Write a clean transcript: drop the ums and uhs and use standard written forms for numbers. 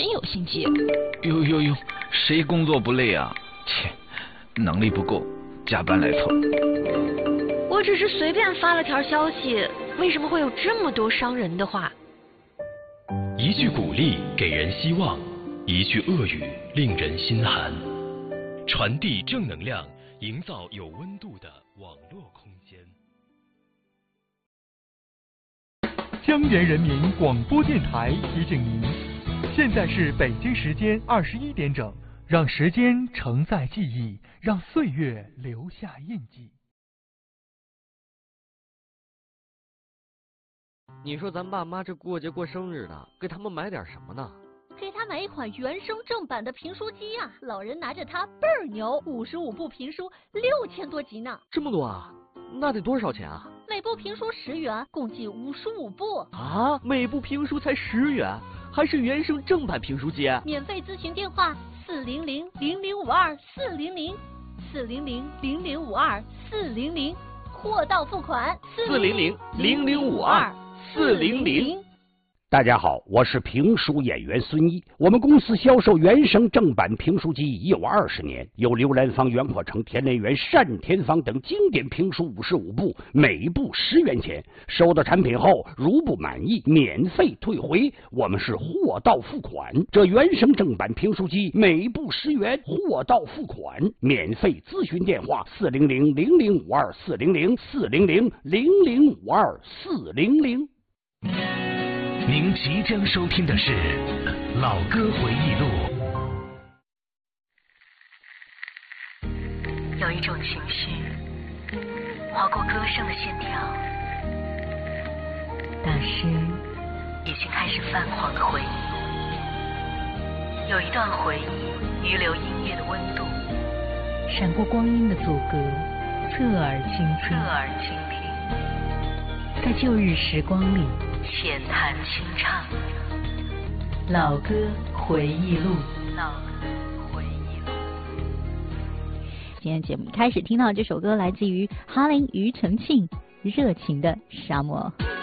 真有心机。 哟，谁工作不累啊？切，能力不够，加班来凑。 我只是随便发了条消息，为什么会有这么多伤人的话？ 一句鼓励给人希望，一句恶语令人心寒。传递正能量，营造有温度的网络空间。 江源人民广播电台提醒您，现在是北京时间21点整，让时间承载记忆，让岁月留下印记。 你说咱爸妈这过节过生日的，给他们买点什么呢？ 给他买一款原声正版的评书机啊，老人拿着它倍儿牛，55部评书6000多集呢。 这么多啊？那得多少钱啊？ 每部评书10元，共计55部。 啊，每部评书才10元，还是原声正版评书机？ 免费咨询电话400-0052-400 400-0052-400，货到付款 400-0052-400。 大家好，我是评书演员孙一。我们公司销售原声正版评书机已有20年，有刘兰芳、袁阔成、田连元、单田芳等经典评书55部，每部10元钱。收到产品后，如不满意，免费退回。我们是货到付款。这原声正版评书机每部10元，货到付款。免费咨询电话400-0052-400 400-0052-400。 您即将收听的是《老歌回忆录》。 有一种情绪划过歌声的线条，那是已经开始泛黄的回忆。有一段回忆遗留音乐的温度，闪过光阴的阻隔，侧耳倾听，在旧日时光里浅谈轻唱，老歌回忆录。 今天节目一开始听到这首歌，来自于哈林庾澄庆《热情的沙漠》。